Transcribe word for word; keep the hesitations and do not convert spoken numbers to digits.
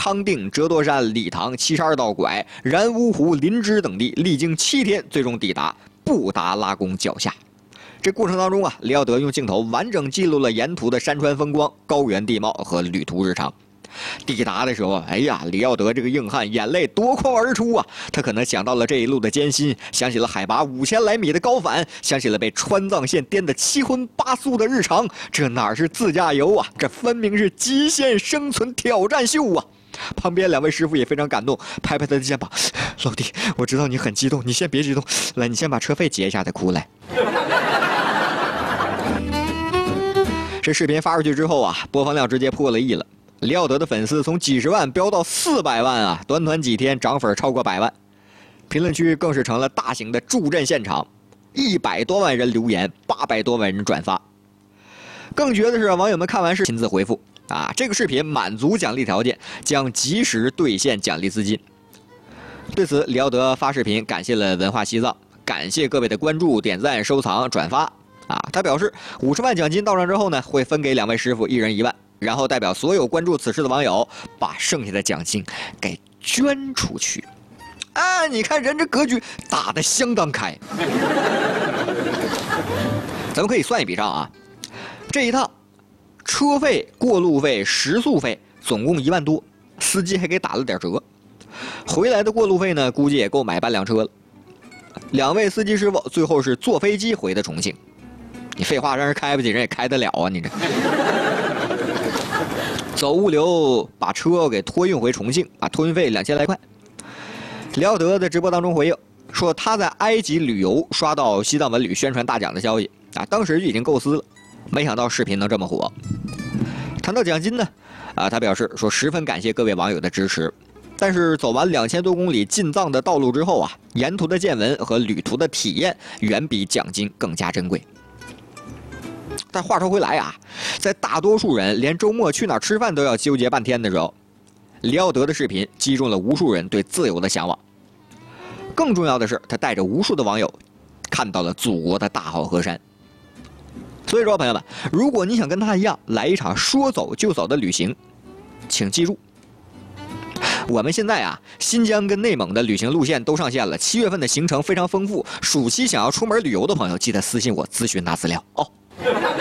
康定、折多山、理塘、七十二道拐、然乌湖、林芝等地，历经七天，最终抵达布达拉宫脚下。这过程当中啊，李耀德用镜头完整记录了沿途的山川风光、高原地貌和旅途日常。抵达的时候，哎呀，李耀德这个硬汉眼泪夺眶而出啊！他可能想到了这一路的艰辛，想起了海拔五千来米的高反，想起了被川藏线颠得七荤八素的日常。这哪是自驾游啊，这分明是极限生存挑战秀啊！旁边两位师傅也非常感动，拍拍他的肩膀：“老弟，我知道你很激动，你先别激动，来，你先把车费结一下再哭来。”这视频发出去之后啊，播放量直接破了亿了。李耀德的粉丝从几十万飙到四百万啊，短短几天涨粉超过百万，评论区更是成了大型的助阵现场，一百多万人留言，八百多万人转发。更绝的是，网友们看完是亲自回复啊，这个视频满足奖励条件，将及时兑现奖励资金。对此，李耀德发视频感谢了文化西藏，感谢各位的关注、点赞、收藏、转发啊。他表示，五十万奖金到账之后呢，会分给两位师傅一人一万。然后代表所有关注此事的网友，把剩下的奖金给捐出去。啊，你看人这格局打得相当开。咱们可以算一笔账啊，这一趟车费、过路费、食宿费总共一万多，司机还给打了点折。回来的过路费呢，估计也够买半辆车了。两位司机师傅最后是坐飞机回的重庆。你废话，让人开不起，人也开得了啊，你这。走物流把车给托运回重庆啊，托运费两千来块。李耀德在直播当中回应说，他在埃及旅游刷到西藏文旅宣传大奖的消息啊，当时就已经构思了，没想到视频能这么火。谈到奖金呢，啊，他表示说十分感谢各位网友的支持，但是走完两千多公里进藏的道路之后啊，沿途的见闻和旅途的体验远比奖金更加珍贵。但话说回来啊，在大多数人连周末去哪儿吃饭都要纠结半天的时候，李耀德的视频击中了无数人对自由的向往。更重要的是，他带着无数的网友看到了祖国的大好河山。所以说，朋友们，如果你想跟他一样来一场说走就走的旅行，请记住，我们现在啊，新疆跟内蒙的旅行路线都上线了，七月份的行程非常丰富。暑期想要出门旅游的朋友，记得私信我咨询拿资料哦。